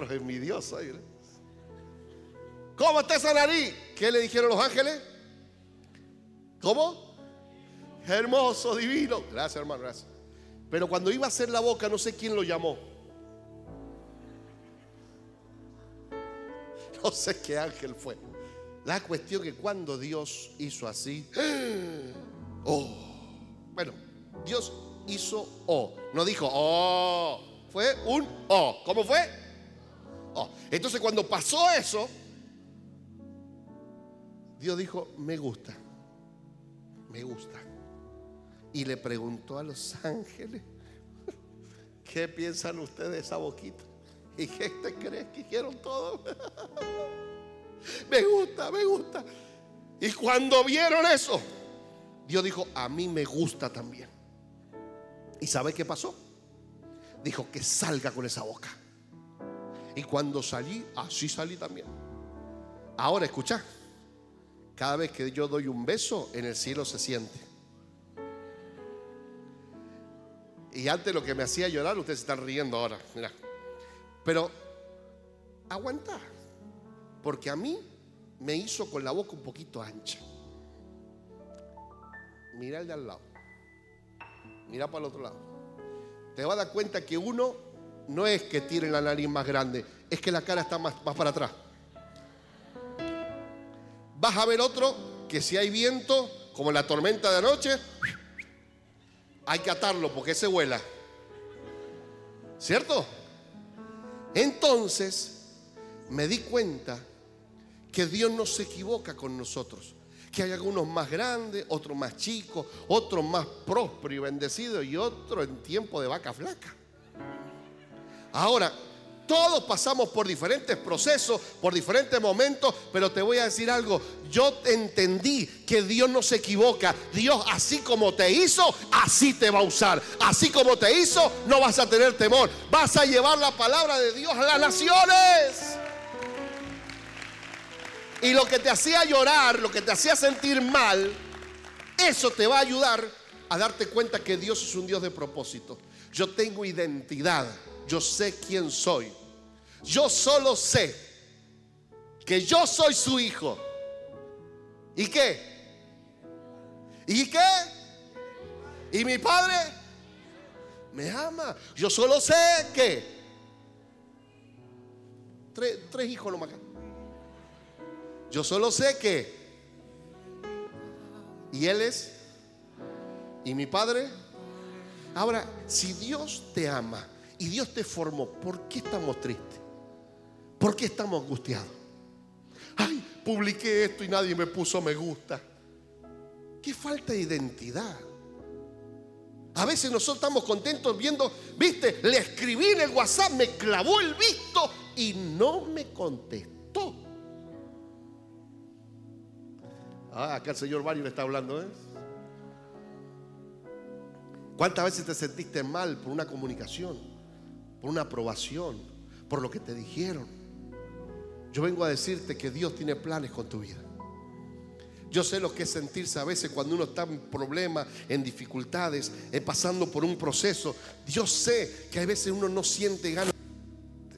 pero es envidioso. ¿Cómo está esa nariz? ¿Qué le dijeron los ángeles? ¿Cómo? Hermoso, divino. Gracias, hermano, gracias. Pero cuando iba a hacer la boca, no sé quién lo llamó. No sé qué ángel fue. La cuestión que cuando Dios hizo así, bueno, Dios hizo no dijo fue un ¿Cómo fue? Entonces cuando pasó eso, Dios dijo, me gusta. Y le preguntó a los ángeles, ¿qué piensan ustedes de esa boquita? ¿Y qué te crees que hicieron todo? Me gusta. Y cuando vieron eso, Dios dijo, a mí me gusta también. ¿Y sabe qué pasó? Dijo que salga con esa boca. Y cuando salí, así salí también. Ahora escucha, cada vez que yo doy un beso, en el cielo se siente. Y antes lo que me hacía llorar, ustedes se están riendo ahora, mira. Pero aguanta, porque a mí me hizo con la boca un poquito ancha. Mira el de al lado, mira para el otro lado. Te vas a dar cuenta que uno no es que tiene la nariz más grande, es que la cara está más para atrás. Vas a ver otro que si hay viento, como la tormenta de anoche, hay que atarlo porque ese vuela, ¿cierto? Entonces me di cuenta que Dios no se equivoca con nosotros, que hay algunos más grandes, otros más chicos, otros más prósperos y bendecidos y otros en tiempo de vaca flaca. Ahora, todos pasamos por diferentes procesos, por diferentes momentos, pero te voy a decir algo, yo entendí que Dios no se equivoca. Dios, así como te hizo, así te va a usar. Así como te hizo, no vas a tener temor. Vas a llevar la palabra de Dios a las naciones. Y lo que te hacía llorar, lo que te hacía sentir mal, eso te va a ayudar a darte cuenta que Dios es un Dios de propósito. Yo tengo identidad. Yo sé quién soy. Yo solo sé que yo soy su hijo. ¿Y qué? ¿Y qué? ¿Y mi padre me ama? Yo solo sé que tres hijos nomás acá. Yo solo sé que y él es y mi padre. Ahora, si Dios te ama y Dios te formó, ¿por qué estamos tristes? ¿Por qué estamos angustiados? Ay, publiqué esto y nadie me puso me gusta. Qué falta de identidad. A veces nosotros estamos contentos viendo, viste, le escribí en el WhatsApp, me clavó el visto y no me contestó. Acá el señor Mario le está hablando, ¿eh? ¿Cuántas veces te sentiste mal por una comunicación, por una aprobación, por lo que te dijeron? Yo vengo a decirte que Dios tiene planes con tu vida. Yo sé lo que es sentirse a veces cuando uno está en problemas, en dificultades, pasando por un proceso. Yo sé que a veces uno no siente ganas